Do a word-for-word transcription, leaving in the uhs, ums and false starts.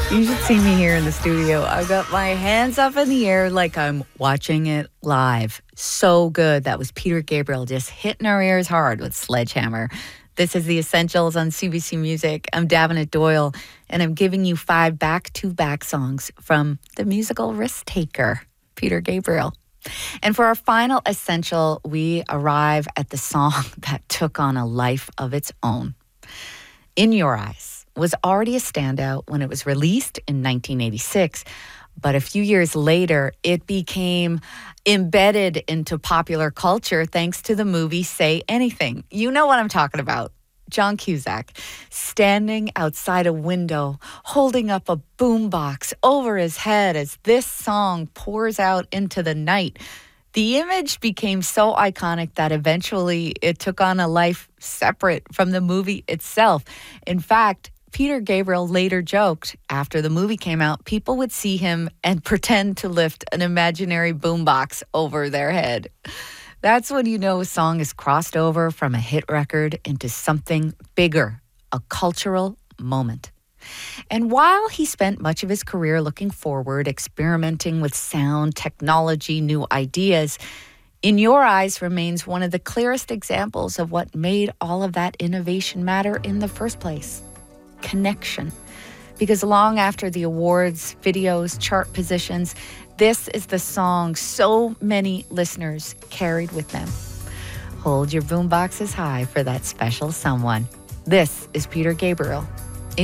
You should see me here in the studio. I've got my hands up in the air like I'm watching it live. So good. That was Peter Gabriel just hitting our ears hard with Sledgehammer. This is The Essentials on C B C Music. I'm Davenant Doyle, and I'm giving you five back-to-back songs from the musical Risk Taker, Peter Gabriel. And for our final essential, we arrive at the song that took on a life of its own. In Your Eyes was already a standout when it was released in nineteen eighty-six, but a few years later, it became embedded into popular culture thanks to the movie Say Anything. You know what I'm talking about. John Cusack, standing outside a window, holding up a boombox over his head as this song pours out into the night. The image became so iconic that eventually it took on a life separate from the movie itself. In fact, Peter Gabriel later joked after the movie came out, people would see him and pretend to lift an imaginary boombox over their head. That's when you know a song is crossed over from a hit record into something bigger, a cultural moment. And while he spent much of his career looking forward, experimenting with sound, technology, new ideas, In Your Eyes remains one of the clearest examples of what made all of that innovation matter in the first place. Connection. Because long after the awards, videos, chart positions, this is the song so many listeners carried with them. Hold your boomboxes high for that special someone. This is Peter Gabriel